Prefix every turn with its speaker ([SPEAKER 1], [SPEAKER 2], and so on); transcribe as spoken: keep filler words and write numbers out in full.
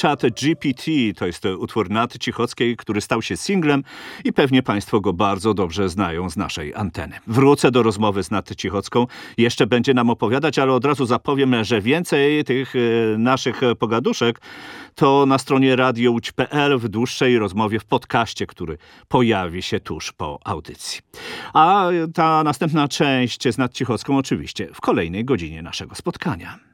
[SPEAKER 1] Chat G P T to jest utwór Naty Cichockiej, który stał się singlem i pewnie Państwo go bardzo dobrze znają z naszej anteny. Wrócę do rozmowy z Natą Cichocką. Jeszcze będzie nam opowiadać, ale od razu zapowiem, że więcej tych y, naszych pogaduszek to na stronie radio łódź kropka p l w dłuższej rozmowie w podcaście, który pojawi się tuż po audycji. A ta następna część z Natą Cichocką oczywiście w kolejnej godzinie naszego spotkania.